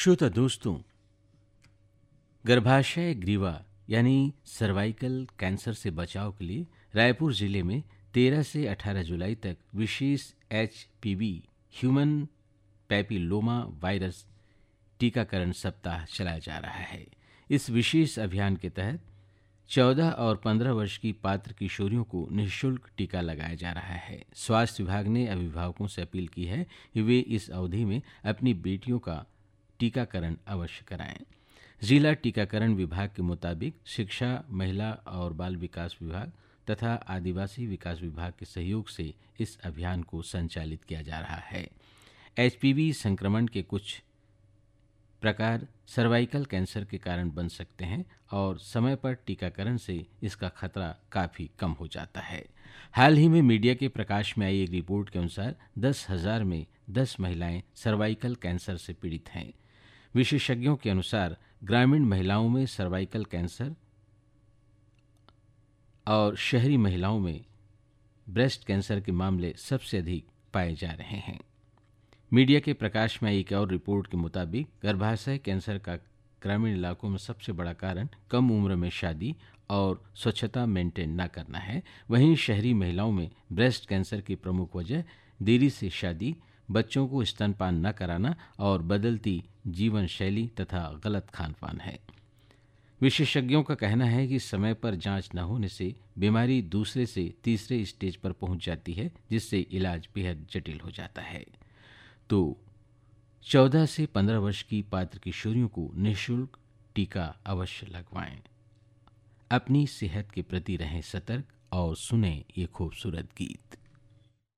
श्रोता दोस्तों, गर्भाशय ग्रीवा यानी सर्वाइकल कैंसर से बचाव के लिए रायपुर जिले में 13 से 18 जुलाई तक विशेष एचपीवी ह्यूमन पैपिलोमा वायरस टीकाकरण सप्ताह चलाया जा रहा है। इस विशेष अभियान के तहत 14 और 15 वर्ष की पात्र किशोरियों को निःशुल्क टीका लगाया जा रहा है। स्वास्थ्य विभाग ने अभिभावकों से अपील की है कि वे इस अवधि में अपनी बेटियों का टीकाकरण अवश्य कराएं। जिला टीकाकरण विभाग के मुताबिक शिक्षा, महिला और बाल विकास विभाग तथा आदिवासी विकास विभाग के सहयोग से इस अभियान को संचालित किया जा रहा है। एचपीवी संक्रमण के कुछ प्रकार सर्वाइकल कैंसर के कारण बन सकते हैं और समय पर टीकाकरण से इसका खतरा काफी कम हो जाता है। हाल ही में मीडिया के प्रकाश में आई एक रिपोर्ट के अनुसार 10,000 में 10 महिलाएं सर्वाइकल कैंसर से पीड़ित हैं। विशेषज्ञों के अनुसार ग्रामीण महिलाओं में सर्वाइकल कैंसर और शहरी महिलाओं में ब्रेस्ट कैंसर के मामले सबसे अधिक पाए जा रहे हैं। मीडिया के प्रकाश में एक और रिपोर्ट के मुताबिक गर्भाशय कैंसर का ग्रामीण इलाकों में सबसे बड़ा कारण कम उम्र में शादी और स्वच्छता मेंटेन न करना है। वहीं शहरी महिलाओं में ब्रेस्ट कैंसर की प्रमुख वजह देरी से शादी, बच्चों को स्तनपान न कराना और बदलती जीवन शैली तथा गलत खान-पान है। विशेषज्ञों का कहना है कि समय पर जांच न होने से बीमारी दूसरे से तीसरे स्टेज पर पहुंच जाती है, जिससे इलाज बेहद जटिल हो जाता है। तो 14 से 15 वर्ष की पात्र किशोरियों को निःशुल्क टीका अवश्य लगवाएं। अपनी सेहत के प्रति रहें सतर्क और सुनें ये खूबसूरत गीत।